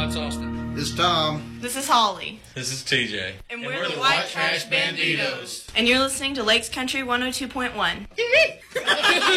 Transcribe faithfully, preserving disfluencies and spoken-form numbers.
it's Austin. This is Tom. This is Holly. This is T J. And, And we're, we're the the White White Trash Trash Banditos. Banditos. And you're listening to Lakes Country one oh two point one.